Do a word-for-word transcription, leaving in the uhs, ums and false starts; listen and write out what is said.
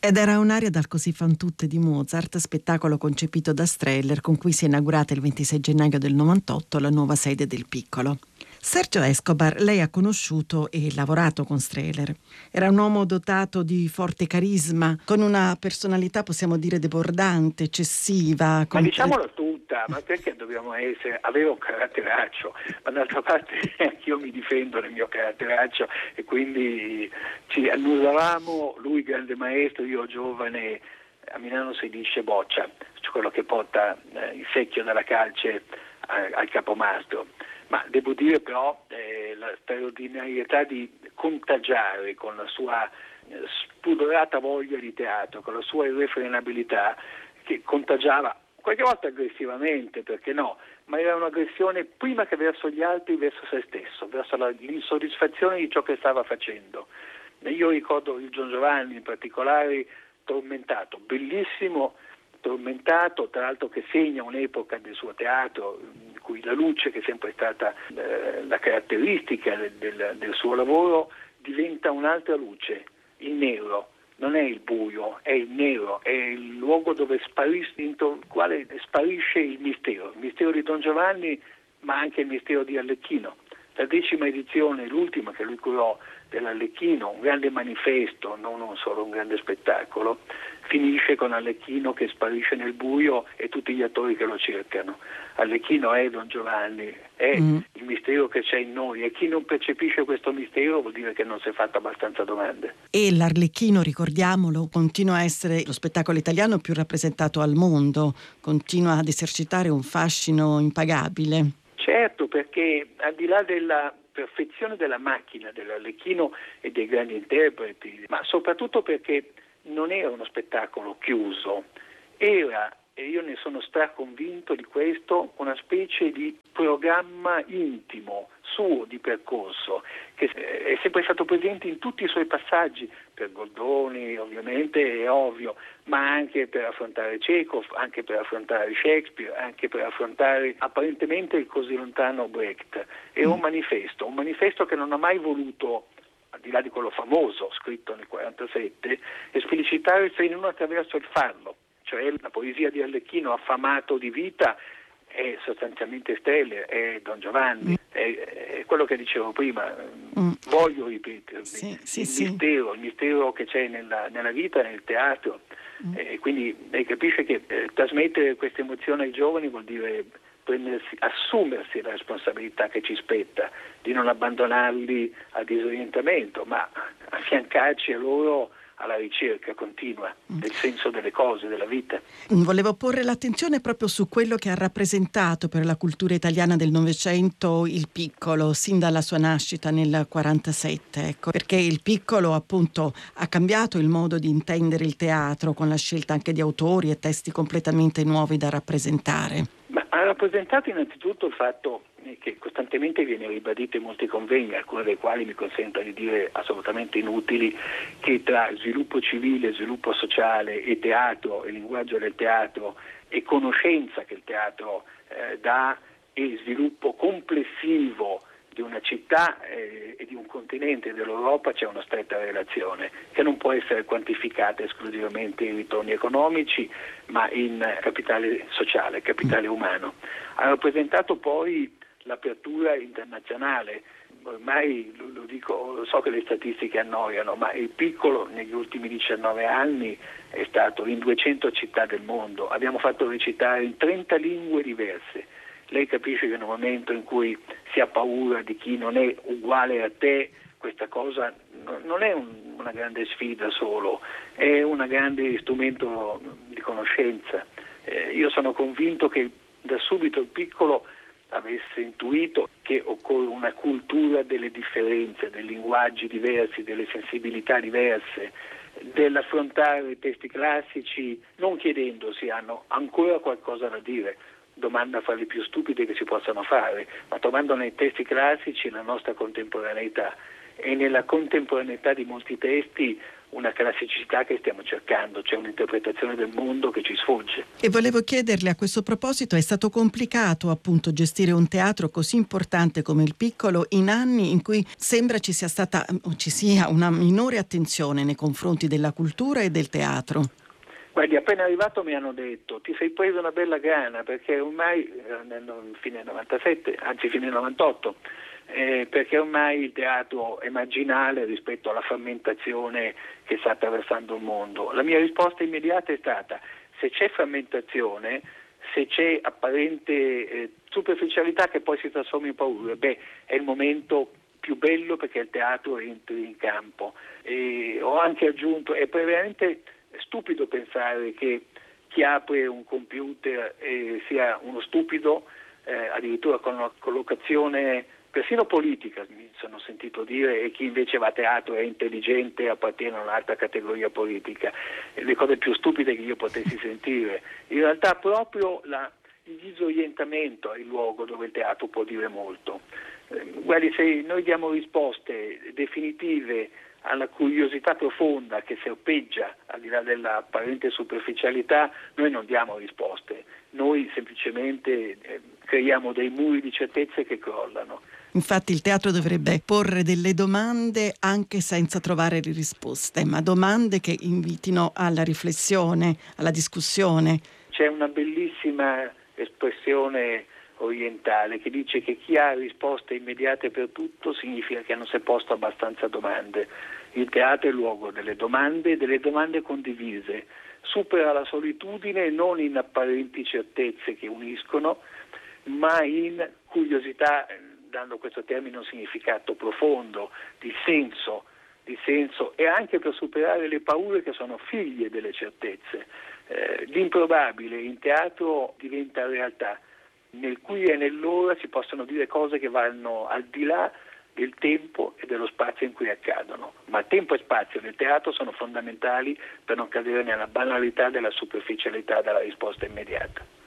Ed era un'aria dal Così fan tutte di Mozart, spettacolo concepito da Streller con cui si è inaugurata il ventisei gennaio del novantotto la nuova sede del Piccolo. Sergio Escobar lei ha conosciuto e lavorato con Streller. Era un uomo dotato di forte carisma, con una personalità possiamo dire debordante, eccessiva. Ma diciamola tutta, ma perché dobbiamo essere, avere un caratteraccio? Ma d'altra parte anch'io mi difendo del mio caratteraccio e quindi ci annusavamo, lui grande maestro, io giovane, a Milano si dice boccia, cioè quello che porta eh, il secchio della calce eh, al capomastro. Ma devo dire però eh, la straordinarietà di contagiare con la sua eh, spudorata voglia di teatro, con la sua irrefrenabilità, che contagiava qualche volta aggressivamente, perché no, ma era un'aggressione prima che verso gli altri, verso se stesso, verso la, l'insoddisfazione di ciò che stava facendo. Io ricordo il Don Giovanni in particolare tormentato, bellissimo, tormentato, tra l'altro che segna un'epoca del suo teatro in cui la luce, che è sempre stata eh, la caratteristica del, del, del suo lavoro, diventa un'altra luce, il nero. Non è il buio, è il nero, è il luogo dove sparisce, dentro il quale sparisce il mistero, il mistero di Don Giovanni, ma anche il mistero di Arlecchino. La decima edizione, l'ultima che lui curò dell'Arlecchino, un grande manifesto, non solo un grande spettacolo, finisce con Arlecchino che sparisce nel buio e tutti gli attori che lo cercano. Arlecchino è Don Giovanni, è mm. il mistero che c'è in noi, e chi non percepisce questo mistero vuol dire che non si è fatto abbastanza domande. E l'Arlecchino, ricordiamolo, continua a essere lo spettacolo italiano più rappresentato al mondo, continua ad esercitare un fascino impagabile. Certo, perché al di là della perfezione della macchina dell'Arlecchino e dei grandi interpreti, ma soprattutto perché non era uno spettacolo chiuso, era, e io ne sono straconvinto di questo, una specie di programma intimo, suo di percorso, che è sempre stato presente in tutti i suoi passaggi, per Goldoni ovviamente è ovvio, ma anche per affrontare Chekhov, anche per affrontare Shakespeare, anche per affrontare apparentemente il così lontano Brecht. È un manifesto, un manifesto che non ha mai voluto, al di là di quello famoso scritto nel quarantasette, esplicitare il fenomeno attraverso il farlo, cioè la poesia di Arlecchino, affamato di vita, è sostanzialmente Streller, è Don Giovanni, mm. è, è quello che dicevo prima, mm. voglio ripetermi, sì, sì, il sì. mistero, il mistero che c'è nella, nella vita, nel teatro, mm. e quindi lei capisce che eh, trasmettere questa emozione ai giovani vuol dire prendersi, assumersi la responsabilità che ci spetta, di non abbandonarli al disorientamento, ma affiancarci a loro alla ricerca continua del senso delle cose, della vita. Volevo porre l'attenzione proprio su quello che ha rappresentato per la cultura italiana del Novecento il Piccolo, sin dalla sua nascita nel quarantasette, ecco, perché il Piccolo appunto ha cambiato il modo di intendere il teatro, con la scelta anche di autori e testi completamente nuovi da rappresentare. Ma ha rappresentato innanzitutto il fatto che costantemente viene ribadito in molti convegni, alcuni dei quali mi consentono di dire assolutamente inutili, che tra sviluppo civile, sviluppo sociale e teatro, e linguaggio del teatro, e conoscenza che il teatro eh, dà, e sviluppo complessivo di una città eh, e di un continente dell'Europa, c'è una stretta relazione che non può essere quantificata esclusivamente in ritorni economici, ma in capitale sociale, capitale umano. Ha rappresentato poi l'apertura internazionale. Ormai lo dico, lo so che le statistiche annoiano, ma il Piccolo negli ultimi diciannove anni è stato in duecento città del mondo. Abbiamo fatto recitare in trenta lingue diverse. Lei capisce che nel momento in cui si ha paura di chi non è uguale a te, questa cosa non è un, una grande sfida solo, è un grande strumento di conoscenza. Eh, io sono convinto che da subito il Piccolo avesse intuito che occorre una cultura delle differenze, dei linguaggi diversi, delle sensibilità diverse, dell'affrontare i testi classici non chiedendosi hanno ancora qualcosa da dire, domanda fra le più stupide che si possano fare, ma trovando nei testi classici la nostra contemporaneità, e nella contemporaneità di molti testi una classicità che stiamo cercando, c'è un'interpretazione del mondo che ci sfugge. E volevo chiederle a questo proposito, è stato complicato appunto gestire un teatro così importante come il Piccolo in anni in cui sembra ci sia stata o ci sia una minore attenzione nei confronti della cultura e del teatro? Guardi, appena arrivato mi hanno detto ti sei preso una bella gana, perché ormai eh, nel fine novantasette, anzi fine novantotto, eh, perché ormai il teatro è marginale rispetto alla frammentazione che sta attraversando il mondo. La mia risposta immediata è stata: se c'è frammentazione, se c'è apparente eh, superficialità che poi si trasforma in paura, beh, è il momento più bello perché il teatro entri in campo. E ho anche aggiunto, è veramente stupido pensare che chi apre un computer eh, sia uno stupido, eh, addirittura con una collocazione persino politica, mi sono sentito dire, e chi invece va a teatro è intelligente e appartiene a un'altra categoria politica. Le cose più stupide che io potessi sentire. In realtà proprio la, il disorientamento è il luogo dove il teatro può dire molto. Eh, guardi, se noi diamo risposte definitive alla curiosità profonda che serpeggia al di là dell'apparente superficialità, noi non diamo risposte, noi semplicemente eh, creiamo dei muri di certezze che crollano. Infatti il teatro dovrebbe porre delle domande anche senza trovare le risposte, ma domande che invitino alla riflessione, alla discussione. C'è una bellissima espressione orientale che dice che chi ha risposte immediate per tutto significa che non si è posto abbastanza domande. Il teatro è il luogo delle domande e delle domande condivise, supera la solitudine non in apparenti certezze che uniscono, ma in curiosità, dando questo termine un significato profondo, di senso, di senso e anche per superare le paure che sono figlie delle certezze. Eh, l'improbabile in teatro diventa realtà. Nel qui e nell'ora si possono dire cose che vanno al di là del tempo e dello spazio in cui accadono, ma tempo e spazio del teatro sono fondamentali per non cadere nella banalità della superficialità della risposta immediata.